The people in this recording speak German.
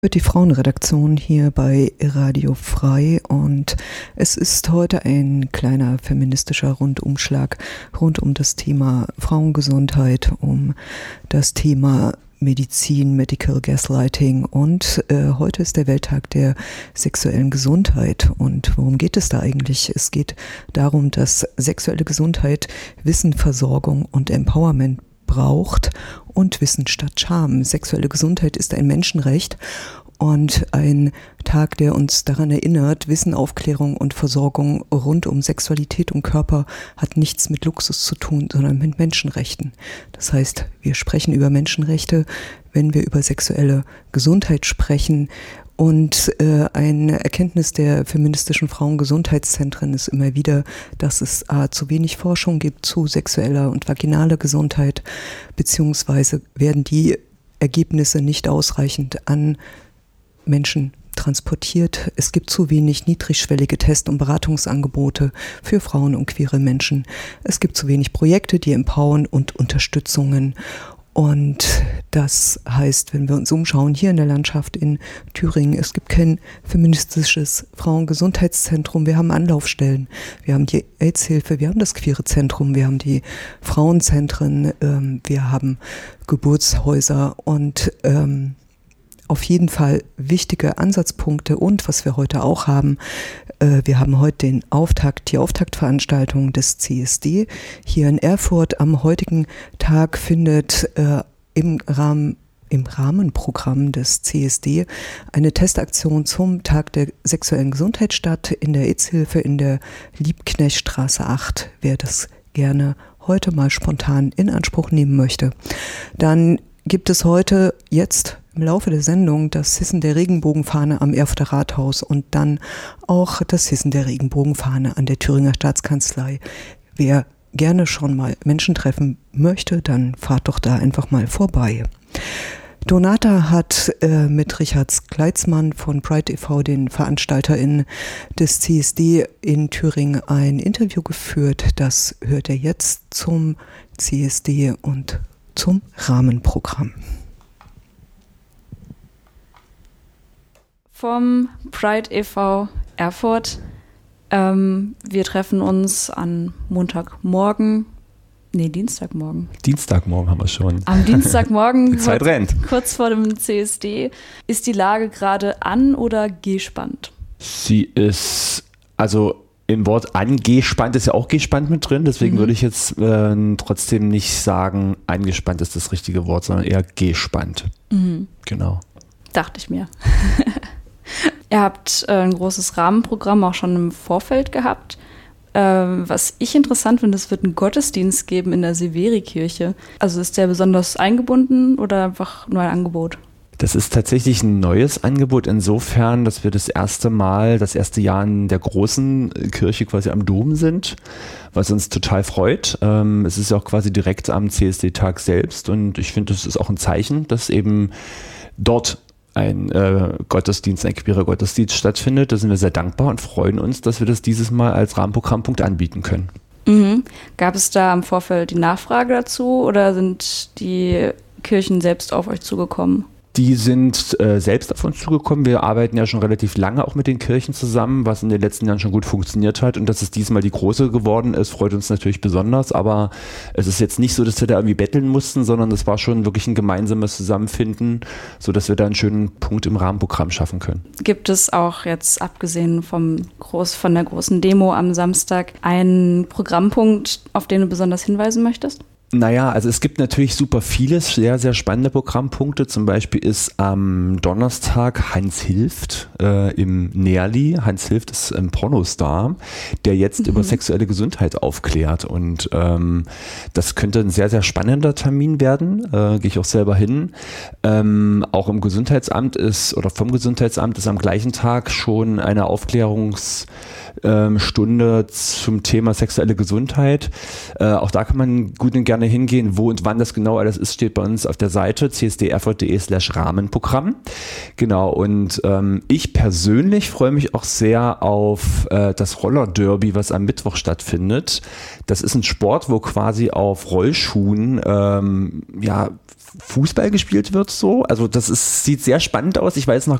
Wird die Frauenredaktion hier bei Radio Frei und es ist heute ein kleiner feministischer Rundumschlag rund um das Thema Frauengesundheit, um das Thema Medizin, Medical Gaslighting und heute ist der Welttag der sexuellen Gesundheit. Und worum geht es da eigentlich? Es geht darum, dass sexuelle Gesundheit Wissen, Versorgung und Empowerment braucht und Wissen statt Scham. Sexuelle Gesundheit ist ein Menschenrecht und ein Tag, der uns daran erinnert, Wissen, Aufklärung und Versorgung rund um Sexualität und Körper hat nichts mit Luxus zu tun, sondern mit Menschenrechten. Das heißt, wir sprechen über Menschenrechte, wenn wir über sexuelle Gesundheit sprechen. Und eine Erkenntnis der feministischen Frauengesundheitszentren ist immer wieder, dass es zu wenig Forschung gibt zu sexueller und vaginaler Gesundheit, beziehungsweise werden die Ergebnisse nicht ausreichend an Menschen transportiert. Es gibt zu wenig niedrigschwellige Test- und Beratungsangebote für Frauen und queere Menschen. Es gibt zu wenig Projekte, die empowern und Unterstützungen. Und das heißt, wenn wir uns umschauen, hier in der Landschaft in Thüringen, es gibt kein feministisches Frauengesundheitszentrum. Wir haben Anlaufstellen, wir haben die AIDS-Hilfe, wir haben das Queere Zentrum, wir haben die Frauenzentren, wir haben Geburtshäuser und auf jeden Fall wichtige Ansatzpunkte. Und was wir heute auch haben, wir haben heute die Auftaktveranstaltung des CSD hier in Erfurt. Am heutigen Tag findet im Rahmenprogramm des CSD eine Testaktion zum Tag der sexuellen Gesundheit statt in der AIDS-Hilfe in der Liebknechtstraße 8. Wer das gerne heute mal spontan in Anspruch nehmen möchte. Dann gibt es heute jetzt im Laufe der Sendung das Hissen der Regenbogenfahne am Erfurter Rathaus und dann auch das Hissen der Regenbogenfahne an der Thüringer Staatskanzlei. Wer gerne schon mal Menschen treffen möchte, dann fahrt doch da einfach mal vorbei. Donata hat mit Richard Kleitzmann von Pride e.V., den VeranstalterInnen des CSD in Thüringen, ein Interview geführt. Das hört er jetzt zum CSD und zum Rahmenprogramm. Vom Pride e.V. Erfurt. Wir treffen uns an Dienstagmorgen. Dienstagmorgen haben wir schon. Am Dienstagmorgen, die Zeit rennt. Kurz vor dem CSD. Ist die Lage gerade an- oder gespannt? Sie ist, also im Wort angespannt ist ja auch gespannt mit drin, deswegen würde ich jetzt trotzdem nicht sagen, angespannt ist das richtige Wort, sondern eher gespannt. Genau. Dachte ich mir. Ihr habt ein großes Rahmenprogramm auch schon im Vorfeld gehabt. Was ich interessant finde, es wird einen Gottesdienst geben in der Severikirche. Also ist der besonders eingebunden oder einfach nur ein Angebot? Das ist tatsächlich ein neues Angebot insofern, dass wir das erste Jahr in der großen Kirche quasi am Dom sind, was uns total freut. Es ist ja auch quasi direkt am CSD-Tag selbst und ich finde, das ist auch ein Zeichen, dass eben dort ein Gottesdienst, ein queerer Gottesdienst stattfindet. Da sind wir sehr dankbar und freuen uns, dass wir das dieses Mal als Rahmenprogrammpunkt anbieten können. Gab es da im Vorfeld die Nachfrage dazu oder sind die Kirchen selbst auf euch zugekommen? Die sind selbst auf uns zugekommen. Wir arbeiten ja schon relativ lange auch mit den Kirchen zusammen, was in den letzten Jahren schon gut funktioniert hat. Und dass es diesmal die große geworden ist, freut uns natürlich besonders. Aber es ist jetzt nicht so, dass wir da irgendwie betteln mussten, sondern es war schon wirklich ein gemeinsames Zusammenfinden, sodass wir da einen schönen Punkt im Rahmenprogramm schaffen können. Gibt es auch jetzt, abgesehen von der großen Demo am Samstag, einen Programmpunkt, auf den du besonders hinweisen möchtest? Naja, also es gibt natürlich super viele sehr, sehr spannende Programmpunkte. Zum Beispiel ist am Donnerstag Hans Hilft im Nährli. Hans Hilft ist ein Pornostar, der jetzt über sexuelle Gesundheit aufklärt. Und das könnte ein sehr, sehr spannender Termin werden. Gehe ich auch selber hin. Auch vom Gesundheitsamt ist am gleichen Tag schon eine Aufklärungsstunde zum Thema sexuelle Gesundheit. Auch da kann man gut und gerne gerne hingehen. Wo und wann das genau alles ist, steht bei uns auf der Seite csd-erfurt.de/Rahmenprogramm. Genau, und ich persönlich freue mich auch sehr auf das Roller-Derby, was am Mittwoch stattfindet. Das ist ein Sport, wo quasi auf Rollschuhen Fußball gespielt wird so. Also das sieht sehr spannend aus. Ich weiß noch